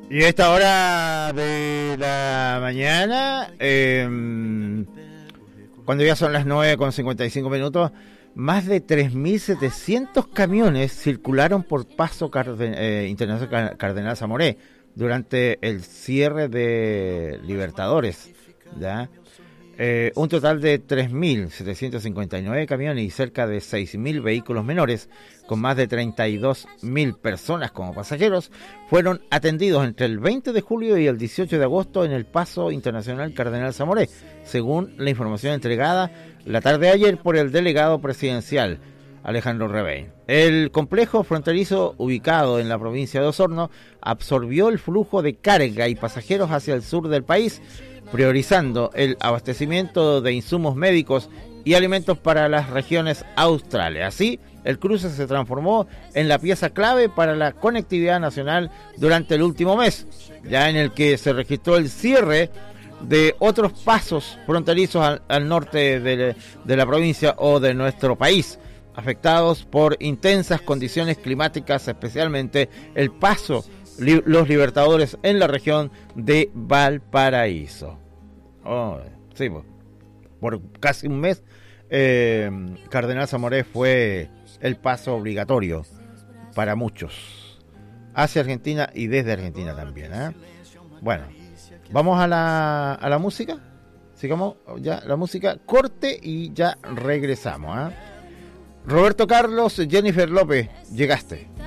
Y a esta hora de la mañana, cuando ya son las 9:55, más de 3.700 camiones circularon por Paso Internacional Cardenal Zamoré durante el cierre de Libertadores, ¿ya? Un total de 3.759 camiones y cerca de 6.000 vehículos menores, con más de 32.000 personas como pasajeros, fueron atendidos entre el 20 de julio y el 18 de agosto en el Paso Internacional Cardenal Zamoré, según la información entregada la tarde de ayer por el delegado presidencial, Alejandro Rebein. El complejo fronterizo, ubicado en la provincia de Osorno, absorbió el flujo de carga y pasajeros hacia el sur del país, priorizando el abastecimiento de insumos médicos y alimentos para las regiones australes. Así, el cruce se transformó en la pieza clave para la conectividad nacional durante el último mes, ya en el que se registró el cierre de otros pasos fronterizos al norte de la provincia o de nuestro país, afectados por intensas condiciones climáticas, especialmente el paso Los Libertadores en la región de Valparaíso. Sí, por casi un mes, Cardenal Zamoré fue el paso obligatorio para muchos hacia Argentina y desde Argentina también, ¿eh? Bueno, vamos a la música. Sigamos ya la música, corte y ya regresamos, ¿eh? Roberto Carlos, Jennifer López, llegaste.